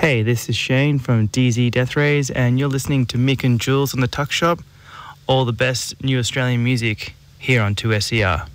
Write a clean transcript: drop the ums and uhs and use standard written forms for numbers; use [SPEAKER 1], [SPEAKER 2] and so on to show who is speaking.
[SPEAKER 1] Hey, this is Shane from DZ Death Rays, and you're listening to Mick and Jules on the Tuck Shop. All the best new Australian music here on 2SER.